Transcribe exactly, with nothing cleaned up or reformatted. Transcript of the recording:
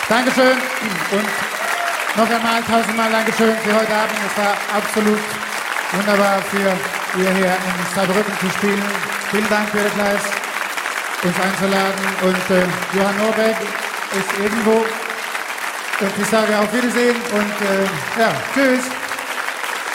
Dankeschön und noch einmal tausendmal Dankeschön für heute Abend. Es war absolut wunderbar für ihr hier in Saarbrücken zu spielen. Vielen Dank, Peter Kleis, uns einzuladen. Und äh, Johann Norberg ist irgendwo. Und ich sage auf Wiedersehen und äh, ja, tschüss.